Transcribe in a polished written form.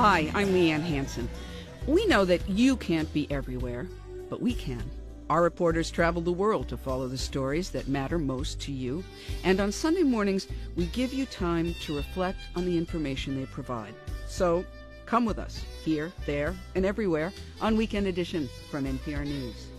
Hi, I'm Leanne Hansen. We know that you can't be everywhere, but we can. Our reporters travel the world to follow the stories that matter most to you, and on Sunday mornings, we give you time to reflect on the information they provide. So, come with us, here, there, and everywhere, on Weekend Edition from NPR News.